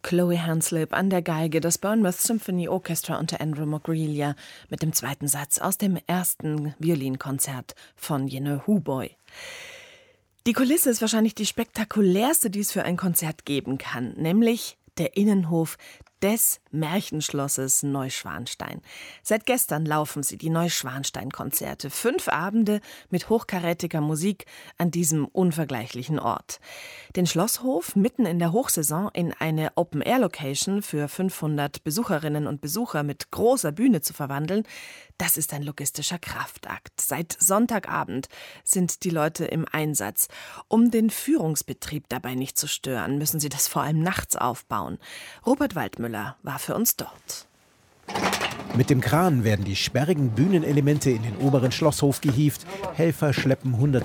Chloe Hanslip an der Geige, das Bournemouth Symphony Orchestra unter Andrew Mogrelia mit dem zweiten Satz aus dem ersten Violinkonzert von Jenő Huboly. Die Kulisse ist wahrscheinlich die spektakulärste, die es für ein Konzert geben kann, nämlich der Innenhof des Märchenschlosses Neuschwanstein. Seit gestern laufen sie, die Neuschwanstein-Konzerte. 5 Abende mit hochkarätiger Musik an diesem unvergleichlichen Ort. Den Schlosshof mitten in der Hochsaison in eine Open-Air-Location für 500 Besucherinnen und Besucher mit großer Bühne zu verwandeln, das ist ein logistischer Kraftakt. Seit Sonntagabend sind die Leute im Einsatz. Um den Führungsbetrieb dabei nicht zu stören, müssen sie das vor allem nachts aufbauen. Robert Waldmüller war für uns dort. Mit dem Kran werden die sperrigen Bühnenelemente in den oberen Schlosshof gehievt. Helfer schleppen hunderte